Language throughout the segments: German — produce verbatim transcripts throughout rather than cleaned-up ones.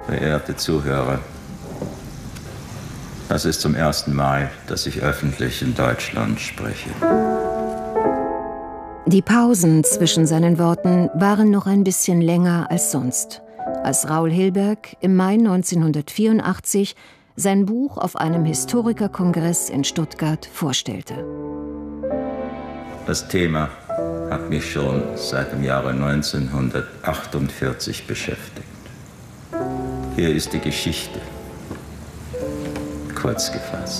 Verehrte Zuhörer, das ist zum ersten Mal, dass ich öffentlich in Deutschland spreche. Die Pausen zwischen seinen Worten waren noch ein bisschen länger als sonst, als Raoul Hilberg im Mai neunzehnhundertvierundachtzig sein Buch auf einem Historikerkongress in Stuttgart vorstellte. Das Thema hat mich schon seit dem Jahre neunzehnhundertachtundvierzig beschäftigt. Hier ist die Geschichte, kurz gefasst.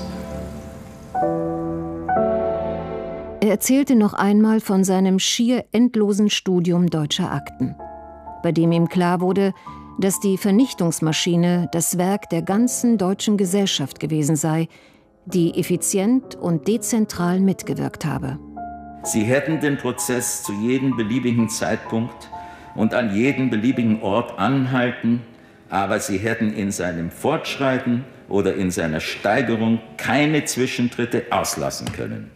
Er erzählte noch einmal von seinem schier endlosen Studium deutscher Akten, bei dem ihm klar wurde, dass die Vernichtungsmaschine das Werk der ganzen deutschen Gesellschaft gewesen sei, die effizient und dezentral mitgewirkt habe. Sie hätten den Prozess zu jedem beliebigen Zeitpunkt und an jedem beliebigen Ort anhalten, aber sie hätten in seinem Fortschreiten oder in seiner Steigerung keine Zwischentritte auslassen können.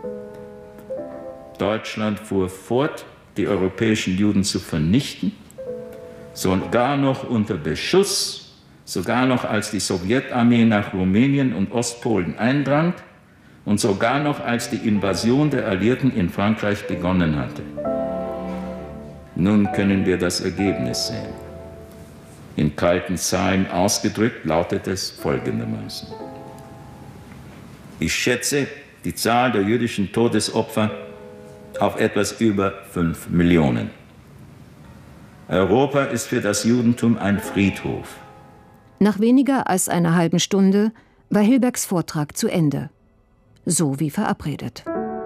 Deutschland fuhr fort, die europäischen Juden zu vernichten, sogar noch unter Beschuss, sogar noch als die Sowjetarmee nach Rumänien und Ostpolen eindrang und sogar noch als die Invasion der Alliierten in Frankreich begonnen hatte. Nun können wir das Ergebnis sehen. In kalten Zahlen ausgedrückt lautet es folgendermaßen. Ich schätze die Zahl der jüdischen Todesopfer auf etwas über fünf Millionen. Europa ist für das Judentum ein Friedhof. Nach weniger als einer halben Stunde war Hilbergs Vortrag zu Ende. So wie verabredet.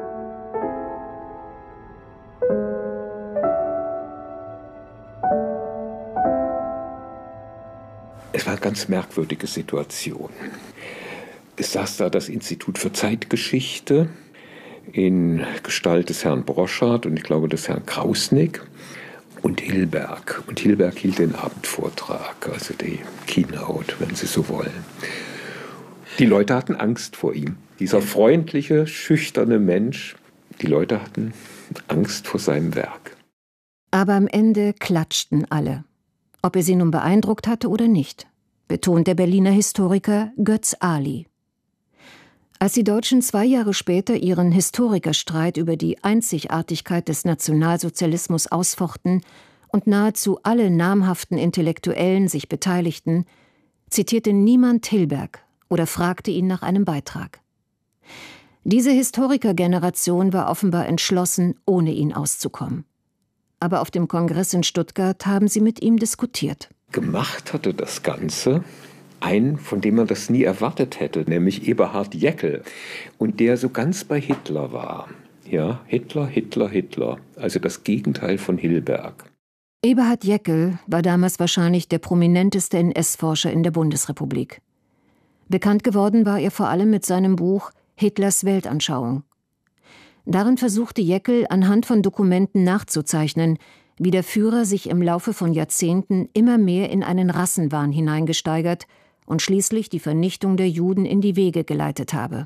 Es war eine ganz merkwürdige Situation. Es saß da das Institut für Zeitgeschichte in Gestalt des Herrn Broschardt und ich glaube des Herrn Krausnick und Hilberg. Und Hilberg hielt den Abendvortrag, also die Keynote, wenn Sie so wollen. Die Leute hatten Angst vor ihm. Dieser freundliche, schüchterne Mensch, die Leute hatten Angst vor seinem Werk. Aber am Ende klatschten alle. Ob er sie nun beeindruckt hatte oder nicht, betont der Berliner Historiker Götz Ali. Als die Deutschen zwei Jahre später ihren Historikerstreit über die Einzigartigkeit des Nationalsozialismus ausfochten und nahezu alle namhaften Intellektuellen sich beteiligten, zitierte niemand Hilberg oder fragte ihn nach einem Beitrag. Diese Historikergeneration war offenbar entschlossen, ohne ihn auszukommen. Aber auf dem Kongress in Stuttgart haben sie mit ihm diskutiert. Gemacht hatte das Ganze ein, von dem man das nie erwartet hätte, nämlich Eberhard Jäckel. Und der so ganz bei Hitler war. Ja, Hitler, Hitler, Hitler. Also das Gegenteil von Hilberg. Eberhard Jäckel war damals wahrscheinlich der prominenteste N S-Forscher in der Bundesrepublik. Bekannt geworden war er vor allem mit seinem Buch Hitlers Weltanschauung. Darin versuchte Jäckel anhand von Dokumenten nachzuzeichnen, wie der Führer sich im Laufe von Jahrzehnten immer mehr in einen Rassenwahn hineingesteigert und schließlich die Vernichtung der Juden in die Wege geleitet habe.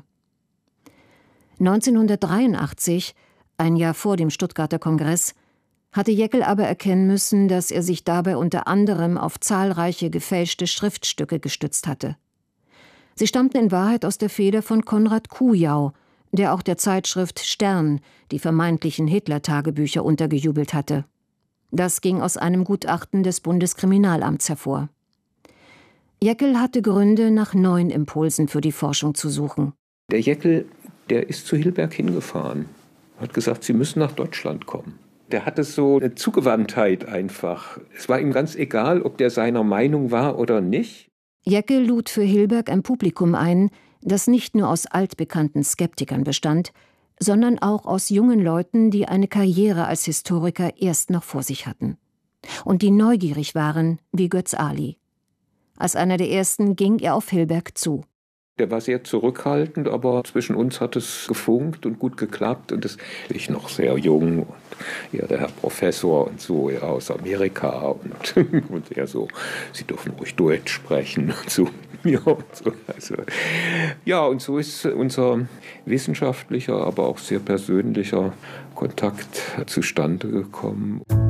neunzehnhundertdreiundachtzig, ein Jahr vor dem Stuttgarter Kongress, hatte Jäckel aber erkennen müssen, dass er sich dabei unter anderem auf zahlreiche gefälschte Schriftstücke gestützt hatte. Sie stammten in Wahrheit aus der Feder von Konrad Kujau, der auch der Zeitschrift Stern die vermeintlichen Hitler-Tagebücher untergejubelt hatte. Das ging aus einem Gutachten des Bundeskriminalamts hervor. Jäckel hatte Gründe, nach neuen Impulsen für die Forschung zu suchen. Der Jäckel, der ist zu Hilberg hingefahren, hat gesagt, Sie müssen nach Deutschland kommen. Der hatte so eine Zugewandtheit einfach. Es war ihm ganz egal, ob der seiner Meinung war oder nicht. Jäckel lud für Hilberg ein Publikum ein, das nicht nur aus altbekannten Skeptikern bestand, sondern auch aus jungen Leuten, die eine Karriere als Historiker erst noch vor sich hatten. Und die neugierig waren, wie Götz Ali. Als einer der ersten ging er auf Hilberg zu. Der war sehr zurückhaltend, aber zwischen uns hat es gefunkt und gut geklappt. Und das, ich noch sehr jung und ja, der Herr Professor und so, ja, aus Amerika und, und er so, Sie dürfen ruhig Deutsch sprechen und so. Ja, und so. Also, ja, und so ist unser wissenschaftlicher, aber auch sehr persönlicher Kontakt zustande gekommen.